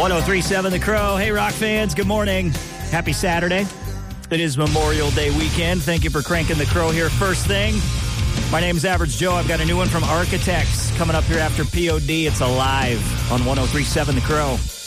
1037 The Crow. Hey, rock fans. Good morning. Happy Saturday. It is Memorial Day weekend. Thank you for cranking The Crow here first thing. My name is Average Joe. I've got a new one from Architects coming up here after POD. It's Alive on 1037 The Crow.